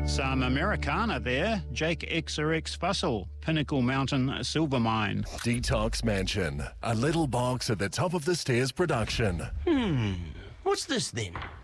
Some Americana there. Jake XRX Fussell, Pinnacle Mountain Silver Mine. Detox Mansion, a Little Box at the Top of the Stairs production. What's this then?